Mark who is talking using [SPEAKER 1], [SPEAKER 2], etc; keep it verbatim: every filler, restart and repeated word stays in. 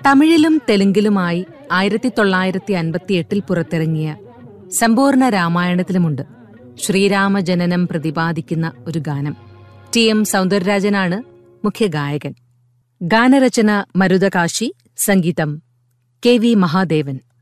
[SPEAKER 1] തമിഴിലും തെലുങ്കിലുമായി ആയിരത്തി തൊള്ളായിരത്തി അൻപത്തിയെട്ടിൽ പുറത്തിറങ്ങിയ സമ്പൂർണ്ണ രാമായണത്തിലുമുണ്ട് ശ്രീരാമജനനം പ്രതിപാദിക്കുന്ന ഒരു ഗാനം. T M സൗന്ദരരാജനാണ് മുഖ്യഗായകൻ. ഗാനരചന മരുതകാശി, സംഗീതം കെ വി മഹാദേവൻ.